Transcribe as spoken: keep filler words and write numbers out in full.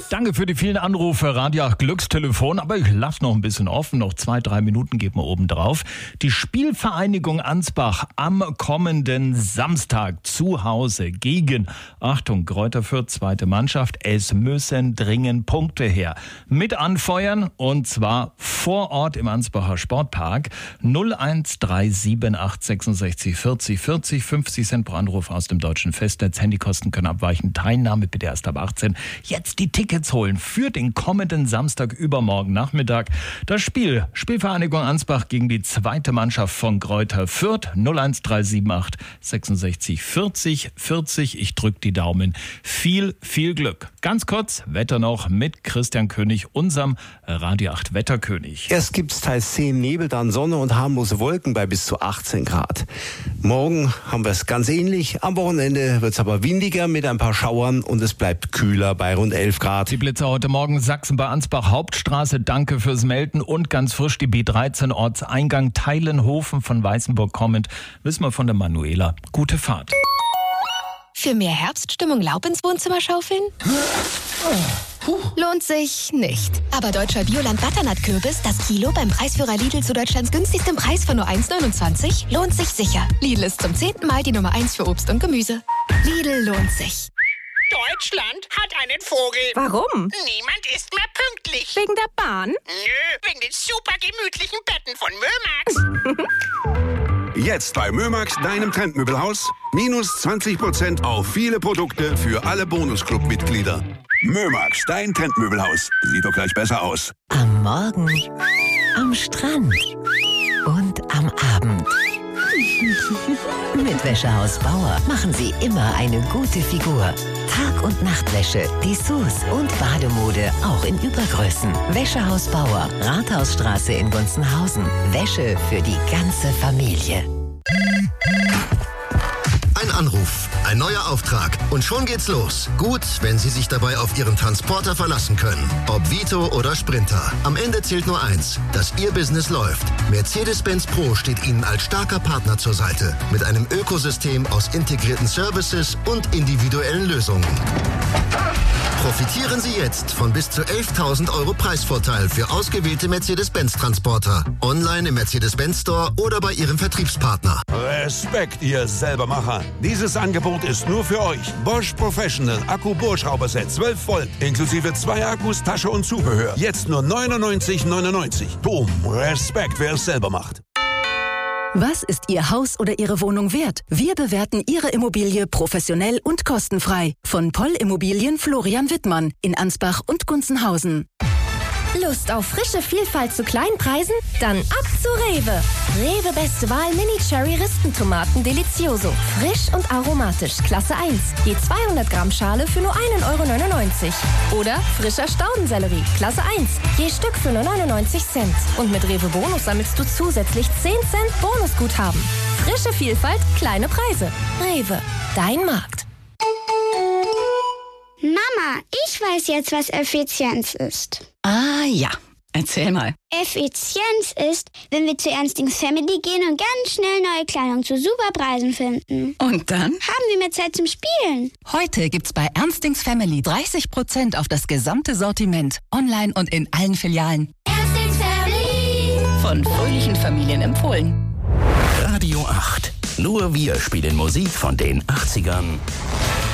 Danke für die vielen Anrufe, Radio acht Glückstelefon, aber ich lasse noch ein bisschen offen, noch zwei, drei Minuten geben wir oben drauf. Die Spielvereinigung Ansbach am kommenden Samstag zu Hause gegen, Achtung, Greuther Fürth, zweite Mannschaft. Es müssen dringend Punkte her. Mit anfeuern und zwar vor Ort im Ansbacher Sportpark. null eins drei sieben acht sechsundsechzig vierzig vierzig, fünfzig Cent pro Anruf aus dem deutschen Festnetz. Handykosten können abweichen. Teilnahme bitte erst ab achtzehn. Jetzt die Tickets holen für den kommenden Samstag, übermorgen Nachmittag. Das Spiel, Spielvereinigung Ansbach gegen die zweite Mannschaft von Greuther Fürth. null eins drei sieben acht sechsundsechzig vierzig vierzig. Ich drücke die Daumen. Viel, viel Glück. Ganz kurz, Wetter noch mit Christian König, unserem Radio acht Wetterkönig. Erst gibt's teils zehn Nebel, dann Sonne und harmlose Wolken bei bis zu achtzehn Grad. Morgen haben wir es ganz ähnlich. Am Wochenende wird's aber windiger mit ein paar Schauern und es bleibt kühler bei rund elf Grad. Die Blitzer heute Morgen Sachsen bei Ansbach Hauptstraße. Danke fürs Melden. Und ganz frisch die B dreizehn Ortseingang Teilenhofen von Weißenburg kommend. Wissen wir von der Manuela. Gute Fahrt. Für mehr Herbststimmung Laub ins Wohnzimmer schaufeln? Lohnt sich nicht. Aber deutscher Bioland-Butternut-Kürbis, das Kilo beim Preisführer Lidl zu Deutschlands günstigstem Preis von nur eins neunundzwanzig, lohnt sich sicher. Lidl ist zum zehnten Mal die Nummer eins für Obst und Gemüse. Lidl lohnt sich. Deutschland hat einen Vogel. Warum? Niemand ist mehr pünktlich. Wegen der Bahn? Nö, wegen den super gemütlichen Betten von Mömax. Jetzt bei Mömax, deinem Trendmöbelhaus, minus zwanzig Prozent auf viele Produkte für alle Bonusclub-Mitglieder. Mömax, dein Trendmöbelhaus. Sieht doch gleich besser aus. Am Morgen, am Strand und am Abend. Mit Wäschehaus Bauer machen Sie immer eine gute Figur. Tag- und Nachtwäsche, Dessous und Bademode auch in Übergrößen. Wäschehaus Bauer, Rathausstraße in Gunzenhausen. Wäsche für die ganze Familie. Ein Anruf, ein neuer Auftrag und schon geht's los. Gut, wenn Sie sich dabei auf Ihren Transporter verlassen können. Ob Vito oder Sprinter. Am Ende zählt nur eins, dass Ihr Business läuft. Mercedes-Benz Pro steht Ihnen als starker Partner zur Seite. Mit einem Ökosystem aus integrierten Services und individuellen Lösungen. Profitieren Sie jetzt von bis zu elftausend Euro Preisvorteil für ausgewählte Mercedes-Benz-Transporter. Online im Mercedes-Benz Store oder bei Ihrem Vertriebspartner. Respekt, ihr Selbermacher. Dieses Angebot ist nur für euch. Bosch Professional Akku-Bohrschrauberset zwölf Volt inklusive zwei Akkus, Tasche und Zubehör. Jetzt nur neunundneunzig neunundneunzig. Boom, Respekt, wer es selber macht. Was ist Ihr Haus oder Ihre Wohnung wert? Wir bewerten Ihre Immobilie professionell und kostenfrei. Von Poll Immobilien Florian Wittmann in Ansbach und Gunzenhausen. Lust auf frische Vielfalt zu kleinen Preisen? Dann ab zu Rewe. Rewe beste Wahl Mini Cherry Ristentomaten Delicioso. Frisch und aromatisch, Klasse eins. Je zweihundert Gramm Schale für nur ein Euro neunundneunzig. Oder frischer Staudensellerie, Klasse eins. Je Stück für nur neunundneunzig Cent. Und mit Rewe Bonus sammelst du zusätzlich zehn Cent Bonusguthaben. Frische Vielfalt, kleine Preise. Rewe, dein Markt. Mama, ich weiß jetzt, was Effizienz ist. Ah ja, erzähl mal. Effizienz ist, wenn wir zu Ernstings Family gehen und ganz schnell neue Kleidung zu super Preisen finden. Und dann? Haben wir mehr Zeit zum Spielen. Heute gibt's bei Ernstings Family dreißig Prozent auf das gesamte Sortiment. Online und in allen Filialen. Ernstings Family. Von fröhlichen Familien empfohlen. Radio acht. Nur wir spielen Musik von den achtzigern.